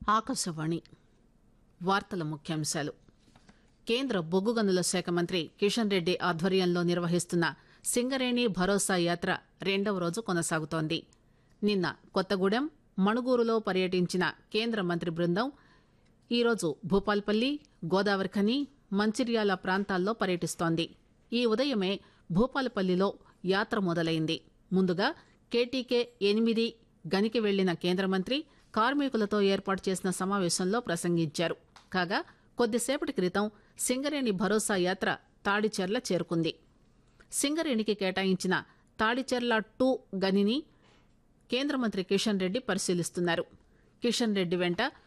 ఆకాశవాణి వార్తల ముఖ్యాంశాలు. కేంద్ర బొగ్గు గనుల శాఖ మంత్రి కిషన్ రెడ్డి ఆధ్వర్యంలో నిర్వహిస్తున్న సింగరేణి భరోసా యాత్ర రెండవ రోజు కొనసాగుతోంది. నిన్న కొత్తగూడెం, మణుగూరులో పర్యటించిన కేంద్ర మంత్రి బృందం ఈరోజు భూపాల్పల్లి, గోదావరిఖని, మంచిర్యాల ప్రాంతాల్లో పర్యటిస్తోంది. ఈ ఉదయమే భూపాలపల్లిలో యాత్ర మొదలైంది. ముందుగా కేటీకే 8 గనికి వెళ్లిన కేంద్ర మంత్రి కార్మికులతో ఏర్పాటు చేసిన సమావేశంలో ప్రసంగించారు. కాగా కొద్దిసేపటి క్రితం సింగరేణి భరోసా యాత్ర తాడిచెర్ల చేరుకుంది. సింగరేణికి కేటాయించిన తాడిచెర్ల 2 గనిని కేంద్ర మంత్రి కిషన్ రెడ్డి పరిశీలిస్తున్నారు. కిషన్ రెడ్డి వెంట